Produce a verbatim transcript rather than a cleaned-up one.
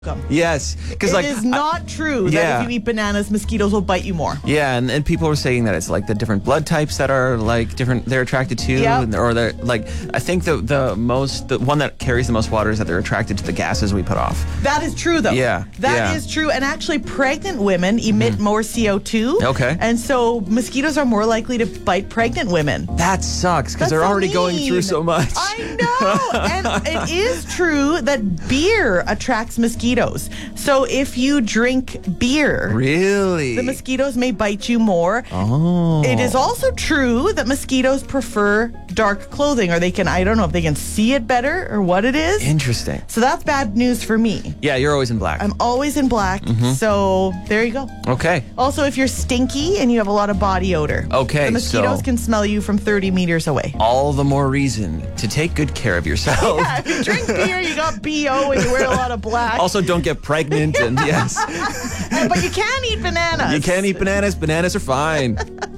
Yes, because It like is not true that yeah. if you eat bananas, mosquitoes will bite you more. yeah, and, and people were saying that it's like the different blood types that are like different. They're attracted to, Yep. and, or they're like. I think the the most the one that carries the most water is that they're attracted to the gases we put off. That is true, though. Yeah, that is yeah. true. And actually, pregnant women emit Mm-hmm. more C O two. Okay. And so mosquitoes are more likely to bite pregnant women. That sucks because That's they're so already going through mean. so much. I know. And it is true that beer attracts mosquitoes. So if you drink beer, Really? the mosquitoes may bite you more. Oh. It is also true that mosquitoes prefer dark clothing, or they can, I don't know if they can see it better or what it is. Interesting. So that's bad news for me. Yeah, you're always in black. I'm always in black. Mm-hmm. So there you go. Okay. Also, if you're stinky and you have a lot of body odor, Okay, the mosquitoes so- can smell you from thirty meters away. All the more reason to take good care of yourself. Yeah, if you drink beer, you got B O and you wear a lot of black. Also, don't get pregnant, and yes, But you can eat bananas. you can't eat bananas. Bananas are fine.